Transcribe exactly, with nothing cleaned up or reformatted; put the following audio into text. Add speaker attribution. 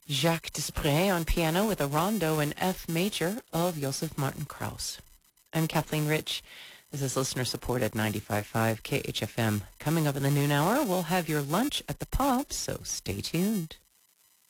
Speaker 1: Jacques Desprez on piano with a rondo in F major of Joseph Martin Krauss. I'm Kathleen Rich. This is listener-supported ninety-five point five K H F M. Coming up in the noon hour, we'll have your lunch at the pub, so stay tuned.